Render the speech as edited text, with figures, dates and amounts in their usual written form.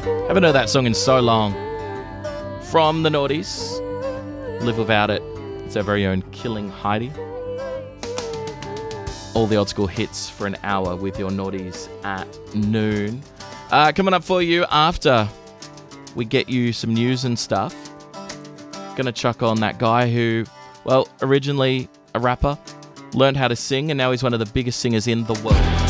Haven't heard that song in so long. From the Naughties, Live Without It. It's our very own Killing Heidi. All the old school hits for an hour with your Naughties at noon. Coming up for you after we get you some news and stuff. Gonna chuck on that guy who, well, originally a rapper, learned how to sing, and now he's one of the biggest singers in the world.